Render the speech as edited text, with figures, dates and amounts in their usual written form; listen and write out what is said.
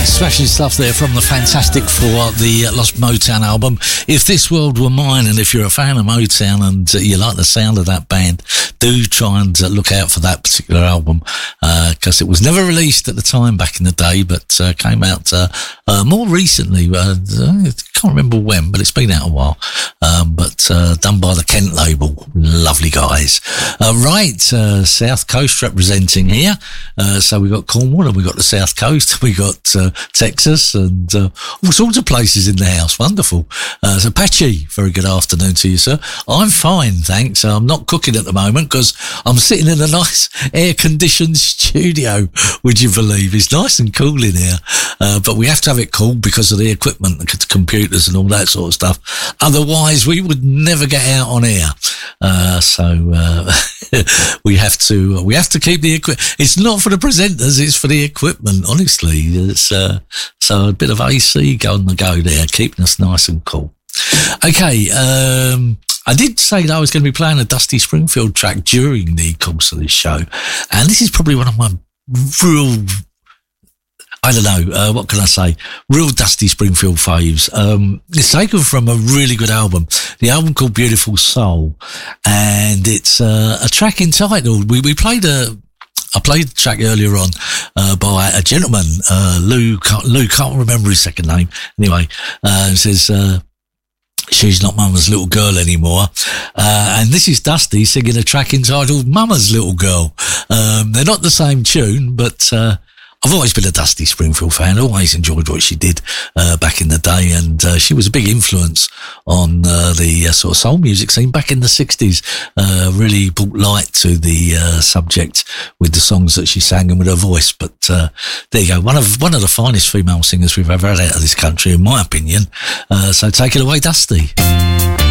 Smashing stuff there from the Fantastic Four, the Lost Motown album, If This World Were Mine. And if you're a fan of Motown and you like the sound of that band, do try and look out for that particular album, because it was never released at the time back in the day, but came out more recently. I can't remember when, but it's been out a while. But done by the Kent label. Lovely guys. Right, South Coast representing here. So we got Cornwall and we got the South Coast. We got Texas and all sorts of places in the house. Wonderful. So Patchy, very good afternoon to you, sir. I'm fine, thanks. I'm not cooking at the moment because I'm sitting in a nice air-conditioned studio, would you believe? It's nice and cool in here. But we have to have it cool because of the equipment, the computers and all that sort of stuff. Otherwise, we would never get out on air. So we have to keep the equipment. It's not for the presenters, it's for the equipment, honestly. It's so a bit of AC on the go there, keeping us nice and cool. Okay, I did say that I was going to be playing a Dusty Springfield track during the course of this show, and this is probably one of my real, I don't know, what can I say, real Dusty Springfield faves. It's taken from a really good album, the album called Beautiful Soul, and it's a track entitled, I played the track earlier on by a gentleman, Lou, can't remember his second name. Anyway, it says, she's not Mama's little girl anymore. And this is Dusty singing a track entitled Mama's Little Girl. They're not the same tune, but I've always been a Dusty Springfield fan, always enjoyed what she did back in the day, and she was a big influence on the sort of soul music scene back in the 60s. Really brought light to the subject with the songs that she sang and with her voice. But there you go, one of the finest female singers we've ever had out of this country, in my opinion. So take it away, Dusty.